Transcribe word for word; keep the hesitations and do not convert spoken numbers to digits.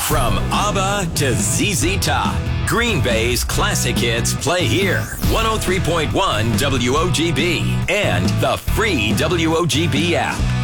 From ABBA to Z Z Top, Green Bay's classic hits play here. one oh three point one W O G B and the free W O G B app.